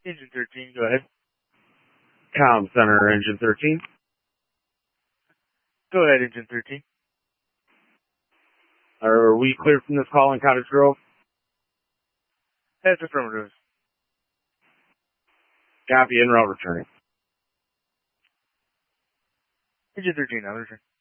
Engine 13, go ahead. Comm Center, Engine 13. Go ahead, Engine 13. Are we clear from this call in Cottage Grove? That's affirmative. Copy, en route returning. Engine 13, on return.